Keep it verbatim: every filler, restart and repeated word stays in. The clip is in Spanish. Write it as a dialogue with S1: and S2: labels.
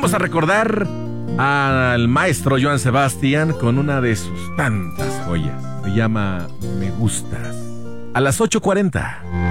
S1: vamos a recordar al maestro Joan Sebastián con una de sus tantas joyas. Se llama Me Gustas. A las ocho cuarenta.